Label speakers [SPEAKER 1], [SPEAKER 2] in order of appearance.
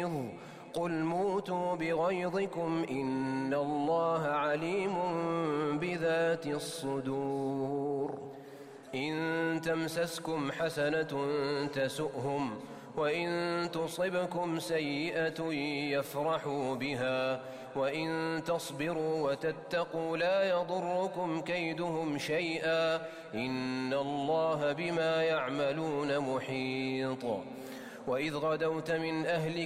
[SPEAKER 1] الغيظ قل موتوا بغيظكم إن الله عليم بذات الصدور إن تمسسكم حسنة تسؤهم وإن تصبكم سيئة يفرحوا بها وإن تصبروا وتتقوا لا يضركم كيدهم شيئا إن الله بما يعملون محيط وإذ غدوت من أهلك